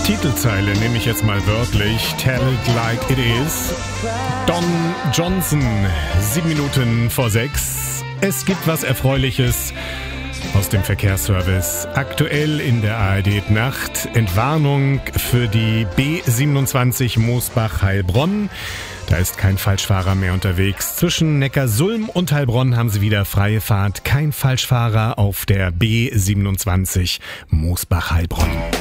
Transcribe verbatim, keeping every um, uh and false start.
Titelzeile nehme ich jetzt mal wörtlich. Tell it like it is. Don Johnson, sieben Minuten vor sechs. Es gibt was Erfreuliches aus dem Verkehrsservice. Aktuell in der A R D-Nacht. Entwarnung für die B siebenundzwanzig Moosbach-Heilbronn. Da ist kein Falschfahrer mehr unterwegs. Zwischen Neckarsulm und Heilbronn haben sie wieder freie Fahrt. Kein Falschfahrer auf der B siebenundzwanzig Moosbach-Heilbronn.